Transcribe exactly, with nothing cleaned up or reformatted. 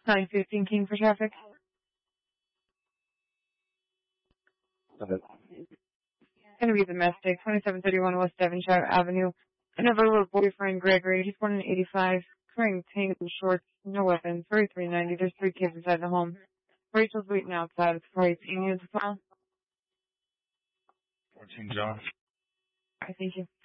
nine fifteen King for traffic. Okay. Gonna be domestic, twenty-seven thirty-one West Devonshire Avenue. Another boyfriend, Gregory. He's born in eighty-five. Wearing tangled shorts, no weapons, thirty-three ninety. There's three kids inside the home. Rachel's waiting outside. It's probably Amy as well. fourteen John. I thank you.